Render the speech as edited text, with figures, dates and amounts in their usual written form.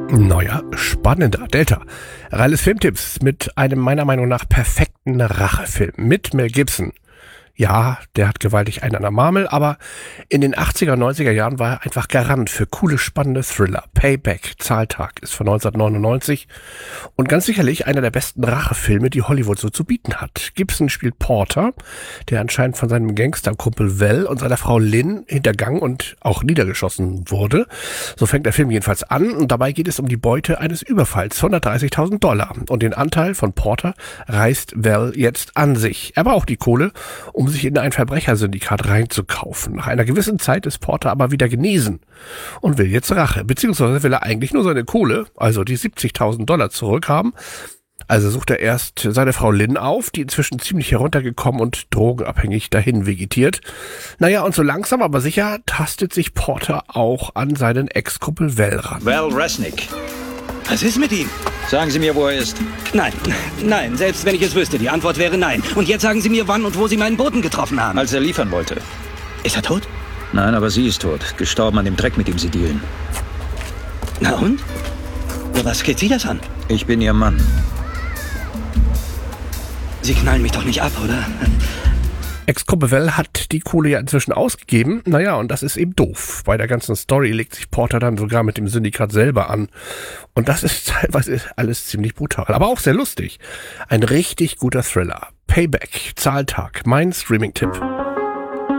Neuer, spannender Delta. Ralles Filmtipps mit einem meiner Meinung nach perfekten Rachefilm mit Mel Gibson. Ja, der hat gewaltig einen an der Marmel, aber in den 80er, 90er Jahren war er einfach Garant für coole, spannende Thriller. Payback, Zahltag, ist von 1999 und ganz sicherlich einer der besten Rachefilme, die Hollywood so zu bieten hat. Gibson spielt Porter, der anscheinend von seinem Gangsterkumpel Val und seiner Frau Lynn hintergangen und auch niedergeschossen wurde. So fängt der Film jedenfalls an und dabei geht es um die Beute eines Überfalls, $130.000. Und den Anteil von Porter reißt Val jetzt an sich. Er braucht die Kohle, um sich in ein Verbrechersyndikat reinzukaufen. Nach einer gewissen Zeit ist Porter aber wieder genesen und will jetzt Rache, beziehungsweise will er eigentlich nur seine Kohle, also die $70.000 zurückhaben. Also sucht er erst seine Frau Lynn auf, die inzwischen ziemlich heruntergekommen und drogenabhängig dahin vegetiert. Naja, und so langsam aber sicher tastet sich Porter auch an seinen Ex-Kumpel Val ran. Val Resnick. Was ist mit ihm? Sagen Sie mir, wo er ist. Nein, selbst wenn ich es wüsste. Die Antwort wäre nein. Und jetzt sagen Sie mir, wann und wo Sie meinen Boten getroffen haben. Als er liefern wollte. Ist er tot? Nein, aber sie ist tot. Gestorben an dem Dreck, mit dem Sie dealen. Na und? Was geht Sie das an? Ich bin Ihr Mann. Sie knallen mich doch nicht ab, oder? Ex-Kumpel Val hat die Kohle ja inzwischen ausgegeben. Naja, und das ist eben doof. Bei der ganzen Story legt sich Porter dann sogar mit dem Syndikat selber an. Und das ist teilweise alles ziemlich brutal, aber auch sehr lustig. Ein richtig guter Thriller. Payback, Zahltag, mein Streaming-Tipp.